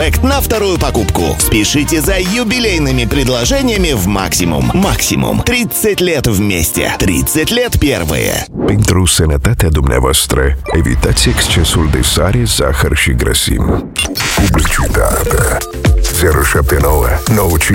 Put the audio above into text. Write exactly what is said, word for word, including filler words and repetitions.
на vторую покупку. Spешите за юбилейными предложениями в Maximum. Maximum. treizeci lет vместе. treizeci lет первые. Pentru sănătatea dumneavoastră, evitați excesul de sare, zahăr și grăsimi. Publicitate. zero șapte nouă nouă